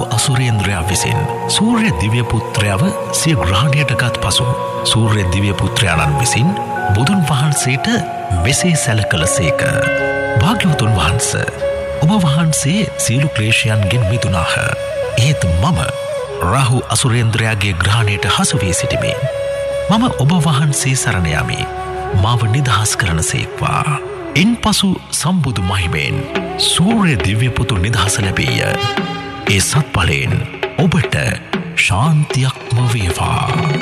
අසුරේන්ද්‍රයා විසින් සූර්ය දිව්‍ය පුත්‍රයව සිය ග්‍රහණයටගත් පසු සූර්ය දිව්‍ය පුත්‍රයාණන් විසින් බුදුන් වහන්සේට මෙසේ සැල කළසේක. භාග්‍යවතුන් වහන්ස, ඔබ වහන්සේ සියලු ක්ලේශයන්ගෙන් මිදුනාහ. ඒත් මම රාහු අසුරේන්ද්‍රයාගේ ග්‍රහණයට හසුවී සිටිමි. මම ඔබ වහන්සේ සරණ යමි. මාව නිදහස් කරන සේක්වා. ඉන් පසු සම්බුදු මහිමයෙන් සූර්ය දිව්‍ය පුතු නිදහස ලැබීය. ඒ සත්ඵලයෙන් ඔබට ශාන්තියක්ම වේවා.